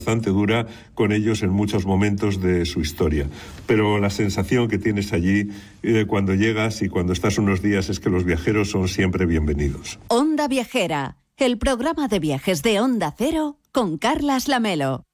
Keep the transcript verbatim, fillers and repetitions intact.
bastante dura con ellos en muchos momentos de su historia. Pero la sensación que tienes allí eh, cuando llegas y cuando estás unos días es que los viajeros son siempre bienvenidos. Onda Viajera, el programa de viajes de Onda Cero con Carlas Lamelo.